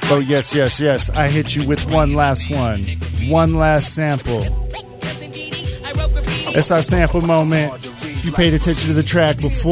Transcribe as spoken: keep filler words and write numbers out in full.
Oh, yes, yes, yes. I hit you with one last one. One last sample. It's our sample moment. If you paid attention to the track before,